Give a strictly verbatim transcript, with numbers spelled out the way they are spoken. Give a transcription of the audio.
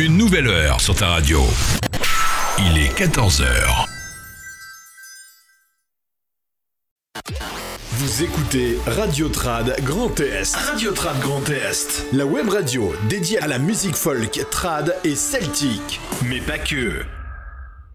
Une nouvelle heure sur ta radio. Il est quatorze heures. Vous écoutez Radio Trad Grand Est. Radio Trad Grand Est. La web radio dédiée à la musique folk, trad et celtique. Mais pas que.